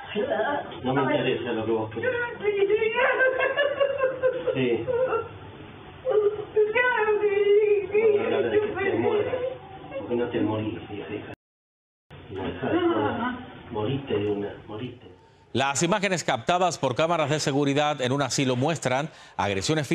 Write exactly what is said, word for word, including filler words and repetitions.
No me interesa lo que vos querés. Sí. Vamos a hablar de que te mueras. Porque no te morís, hija. No dejás de moriste de una, moriste. Las imágenes captadas por cámaras de seguridad en un asilo muestran agresiones físicas.